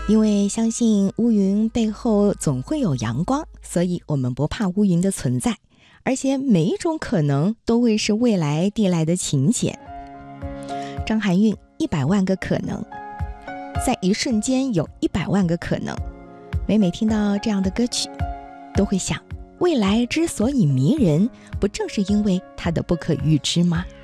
因为相信乌云背后总会有阳光，所以我们不怕乌云的存在，而且每一种可能都会是未来递来的请柬。张含韵100万个可能，在一瞬间有100万个可能。每每听到这样的歌曲，都会想，未来之所以迷人，不正是因为它的不可预知吗？